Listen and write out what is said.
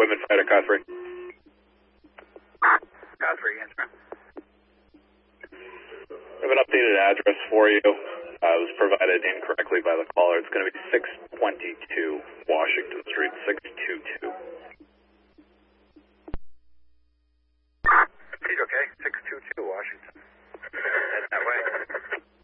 equipment fighter, Car 3. Car 3, answer. I have an updated address for you. It was provided incorrectly by the caller. It's going to be 622 Washington Street, 622. Repeat, okay? 622 Washington.